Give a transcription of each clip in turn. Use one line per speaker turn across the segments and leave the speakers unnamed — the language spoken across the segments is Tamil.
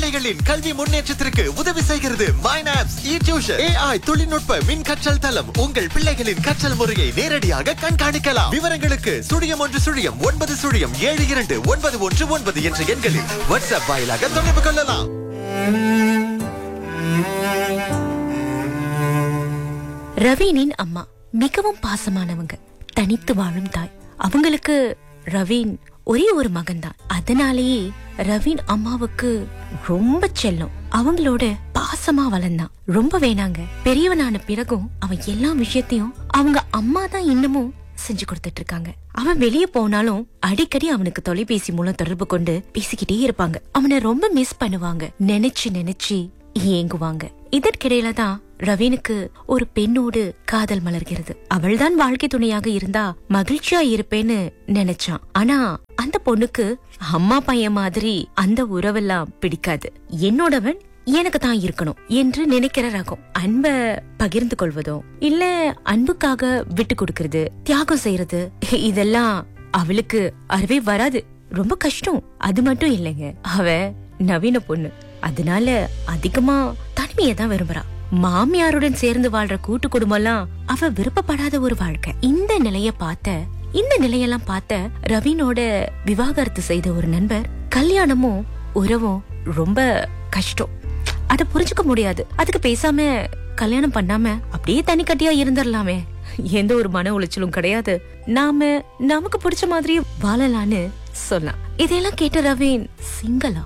பிள்ளைகளின் கல்வி முன்னேற்றத்திற்கு உதவி செய்கிறது மைனாப்ஸ் இ-டியூஷன். AI தொழில்நுட்ப மின் கற்றல் தளம். உங்கள் பிள்ளைகளின் கற்றல் முறையை நேரடியாக கண்காணிக்கலாம். விவரங்களுக்கு *1 என்ற எண்களில் வாட்ஸ்அப் வாயிலாக தொடர்பு கொள்ளலாம்.
ரவீனின் அம்மா மிகவும் பாசமானவங்க, தனித்து வாழும் தாய். அவங்களுக்கு ரவீன் ஒரே ஒரு மகன்தான். அதனாலேயே ரவீன் அம்மாவுக்கு ரொம்ப செல்லம். அவங்களோட பாசமா வளர்ந்தான். ரொம்ப வேணாங்க. பெரியவனான பிறகும் அவன் எல்லா விஷயத்தையும் அவங்க அம்மா தான் இன்னமும் செஞ்சு கொடுத்துட்டு இருக்காங்க. அவன் வெளியே போனாலும் அடிக்கடி அவனுக்கு தொலைபேசி மூலம் தொடர்பு கொண்டு பேசிக்கிட்டே இருப்பாங்க. அவனை ரொம்ப மிஸ் பண்ணுவாங்க. நினைச்சு ஏங்குவாங்க. இதற்கிடையில தான் ரவீனுக்கு ஒரு பெண்ணோடு காதல் மலர்கிறது. அவள்தான் வாழ்க்கை துணையாக இருந்தா மகிழ்ச்சியா இருப்பேன்னு நினைச்சான். ஆனா அந்த பொண்ணுக்கு அம்மா பையன் மாதிரி அந்த உறவெல்லாம் பிடிக்காது. என்னோடவன் எனக்கு தான் இருக்கணும் என்று நினைக்கிற ரகம். அன்ப பகிர்ந்து கொள்வதும் இல்ல அன்புக்காக விட்டு கொடுக்கறது, தியாகம் செய்யறது, இதெல்லாம் அவளுக்கு அறவே வராது. ரொம்ப கஷ்டம். அது மட்டும் இல்லைங்க, அவ நவீன பொண்ணு. அதனால அதிகமா தனிமையை தான் விரும்புறா. மாமியாருடன் சேர்ந்து வாழ்ற கூட்டு குடும்பம்லாம் அவ விருப்பப்படாத ஒரு வாழ்க்கை. இந்த நிலையெல்லாம் பார்த்த ரவீனோட விவாகரத்து செய்த ஒரு நண்பர், கல்யாணமும் உறவும் ரொம்ப கஷ்டம், அத புரிஞ்சுக்க முடியாது, அதுக்கு பேசாம கல்யாணம் பண்ணாம அப்படியே தனி கட்டியா இருந்துடலாமே, எந்த ஒரு மன உளைச்சலும் கிடையாது, நாம நமக்கு பிடிச்ச மாதிரியே வாழலான்னு சொல்லலாம். இதெல்லாம் கேட்ட ரவீன் சிங்களா,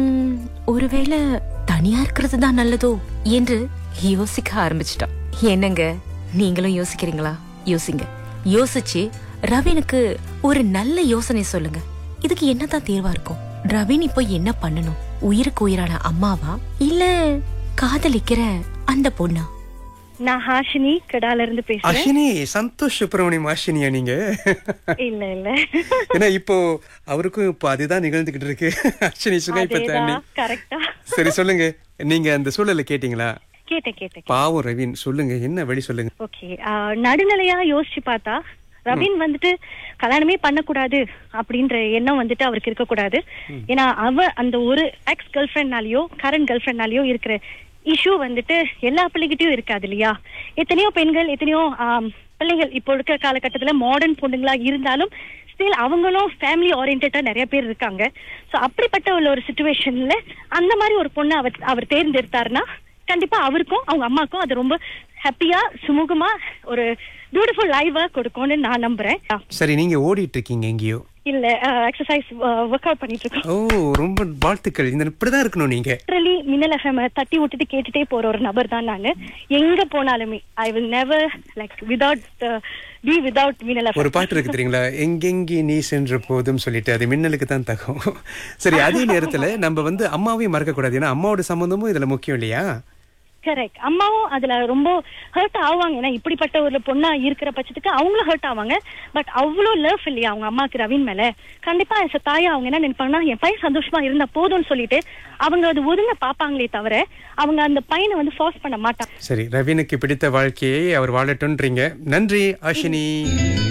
ஒருவேளை தனியா இருக்கிறது தான் நல்லதோ என்று யோசிக்க ஆரம்பிச்சிட்டான். என்னங்க, நீங்களும் யோசிக்கிறீங்களா? யோசிங்க. யோசிச்சு ரவீனுக்கு ஒரு நல்ல யோசனை சொல்லுங்க. இதுக்கு என்னதான் தீர்வா இருக்கும்? ரவீன் இப்போ என்ன பண்ணணும்? உயிருக்கு உயிரான அம்மாவா இல்ல காதலிக்கிற அந்த பொண்ணா?
நான் ஹாஷினி கடால இருந்து பேசுறேன்.
அஷினி, சந்தோஷ் சுப்பிரமணியம் ஆஷினியா நீங்க?
இல்ல
ஏன்னா இப்போ அவருக்கும் இப்போ அதுதான் நிகழ்ந்துகிட்டு இருக்கு. அஷினி சுகைப்பத்தாண்டி.
கரெக்டா?
சரி சொல்லுங்க, நீங்க அந்த சூழலை கேட்டீங்களா?
கேட்டேன்.
பாவம் ரவீன், சொல்லுங்க, என்ன வழி சொல்லுங்க.
ஓகே, நடுநிலையா யோசிச்சு பார்த்தா ரவீன் வந்துட்டு கல்யாணமே பண்ணக்கூடாது அப்படின்ற எண்ணம் வந்துட்டு அவருக்கு இருக்க கூடாது. ஏன்னா அவ அந்த ஒரு எக்ஸ் கேர்ள் ஃபிரெண்ட்னாலயோ கரண்ட் கேர்ள் ஃபிரெண்ட்னாலயோ இருக்கிற இஷ்யூ வந்துட்டு எல்லா பிள்ளைகிட்டயும் இருக்காது இல்லையா? எத்தனையோ பெண்கள், எத்தனையோ பிள்ளைகள் இப்போ இருக்கிற காலகட்டத்துல மாடர்ன் பொண்ணுங்களா இருந்தாலும் ஸ்டில் அவங்களும் ஃபேமிலி ஓரியன்டா நிறைய பேர் இருக்காங்க. சோ அப்படிப்பட்ட ஒரு சிச்சுவேஷன்ல அந்த மாதிரி ஒரு பொண்ணை அவர் தேர்ந்தெடுத்தாருன்னா கண்டிப்பா அவருக்கும் அவங்க அம்மாக்கும் அது ரொம்ப ஹாப்பியா சுமூகமா ஒரு பியூட்டிஃபுல் லைஃபா கொடுக்கும்னு நான் நம்புறேன்.
சரி, நீங்க ஓடிட்டு இருக்கீங்க எங்கேயோ?
இல்ல, எக்ஸசைஸ் ஒர்க் அவுட் பண்ணிட்டு இருக்கோம்.
ஓ, ரொம்ப வாழ்த்துக்கள். இப்படிதான் இருக்கணும். நீங்க
மின்னல் எஃப்எம் தட்டி விட்டுட்டு கேட்டுட்டே போற ஒரு நபர் தான் நானு. எங்க போனாலுமே I will never like without மின்னல் எஃப்எம்.
ஒரு பாட்டு இருக்கு தெரியுங்களா, எங்கெங்கே நீ சென்ற போதும் சொல்லிட்டு, அது மின்னலுக்கு தான் தகும். சரி, அதே நேரத்துல நம்ம அம்மாவையும் மறக்க கூடாது. ஏன்னா அம்மாவோட சம்பந்தமும் இதுல முக்கியம் இல்லையா?
கரெக்ட். அம்மாவும் அதுல ரொம்ப ஹர்ட் ஆவாங்க. ஏன்னா இப்படிப்பட்ட ஒரு பொண்ணா இருக்கிற பட்சத்துக்கு அவங்களும் ஹர்ட் ஆவாங்க. பட் அவ்வளோ லவ் இல்லையா அவங்க அம்மாக்கு ரவீன் மேல. கண்டிப்பா தாயா அவங்க என்ன நினைப்பாங்கன்னா, என் பையன் சந்தோஷமா இருந்தா போதும்னு சொல்லிட்டு அவங்க அது ஒதுங்க பாப்பாங்களே தவிர அவங்க அந்த பையனை ஃபோர்ஸ் பண்ண மாட்டாங்க.
சரி, ரவீனுக்கு பிடித்த வாழ்க்கையை அவர் வாழட்டும்ன்றீங்க. நன்றி ஆஷினி.